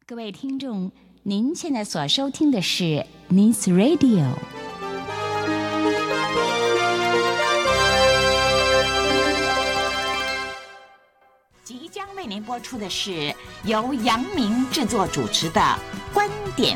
各位听众，您现在所收听的是 News Radio。即将为您播出的是由杨明制作主持的《观点》。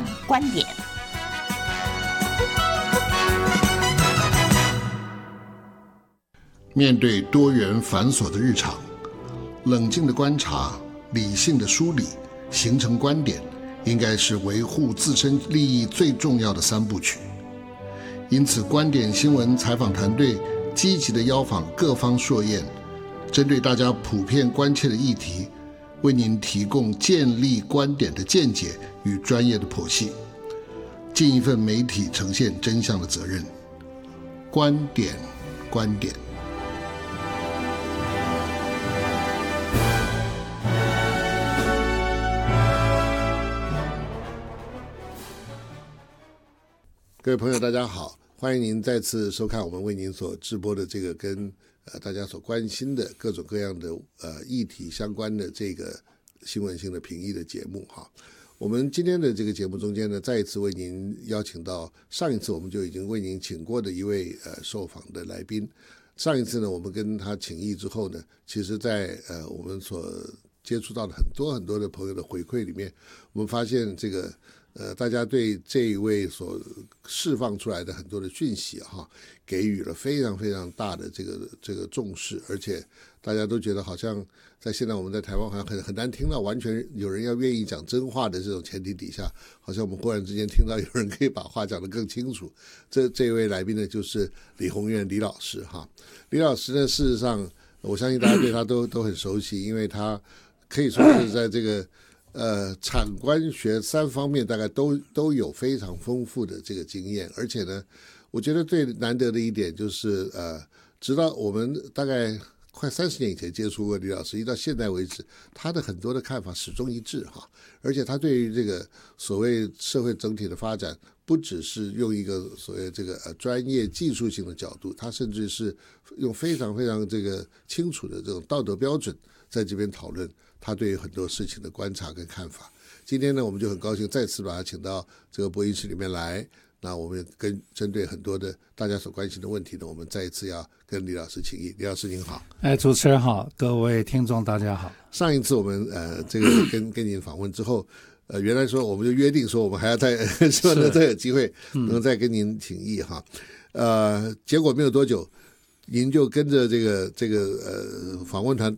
面对多元繁琐的日常，冷静的观察，理性的梳理，形成观点，应该是维护自身利益最重要的三部曲。因此，观点新闻采访团队积极地邀访各方硕彦，针对大家普遍关切的议题，为您提供建立观点的见解与专业的剖析，尽一份媒体呈现真相的责任。观点。各位朋友大家好，欢迎您再次收看我们为您所直播的这个跟大家所关心的各种各样的议题相关的这个新闻性的评议的节目哈。我们今天的这个节目中间呢，再一次为您邀请到上一次我们就已经为您请过的一位受访的来宾。上一次呢，我们跟他请益之后呢，其实在我们所接触到的很多的朋友的回馈里面，我们发现这个大家对这一位所释放出来的很多的讯息哈，给予了非常非常大的这个重视，而且大家都觉得好像在现在我们在台湾好像很难听到完全有人要愿意讲真话的这种前提底下，好像我们忽然之间听到有人可以把话讲得更清楚。这位来宾呢，就是李宏源李老师哈。李老师呢，事实上我相信大家对他都很熟悉，因为他可以说是在这个产官学三方面大概都有非常丰富的这个经验，而且呢，我觉得最难得的一点就是直到我们大概快30年以前接触过李老师，一到现在为止，他的很多的看法始终一致哈，而且他对于这个所谓社会整体的发展，不只是用一个所谓这个专业技术性的角度，他甚至是用非常非常这个清楚的这种道德标准在这边讨论他对于很多事情的观察跟看法。今天呢，我们就很高兴再次把他请到这个播音室里面来。那我们针对很多的大家所关心的问题呢，我们再一次要跟李老师请益。李老师您好。 主持人好，各位听众大家好。 上一次我们这个跟您访问之后，原来说我们就约定说我们还要希望能再有机会能再跟您请益哈。结果没有多久，您就跟着这个访问团